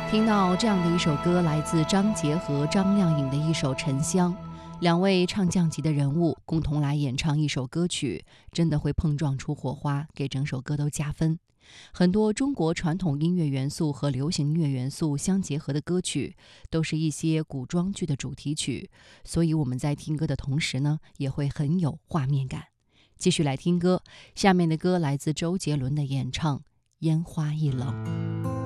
听到这样的一首歌，来自张杰和张靓颖的一首《沉香》，两位唱将级的人物共同来演唱一首歌曲，真的会碰撞出火花，给整首歌都加分。很多中国传统音乐元素和流行音乐元素相结合的歌曲，都是一些古装剧的主题曲，所以我们在听歌的同时呢，也会很有画面感。继续来听歌，下面的歌来自周杰伦的演唱《烟花易冷》。